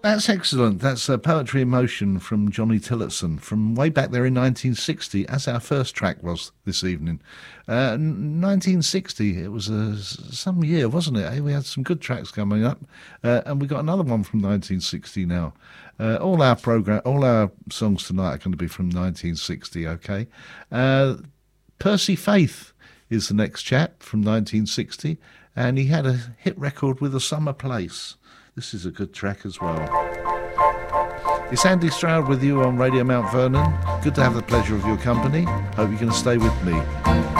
That's excellent. That's Poetry in Motion from Johnny Tillotson from way back there in 1960, as our first track was this evening. 1960, it was some year, wasn't it? We had some good tracks coming up, and we got another one from 1960 now. All our songs tonight are going to be from 1960, okay? Percy Faith is the next chap from 1960, and he had a hit record with A Summer Place. This is a good track as well. It's Andy Stroud with you on Radio Mount Vernon. Good to have the pleasure of your company. Hope you're going to stay with me.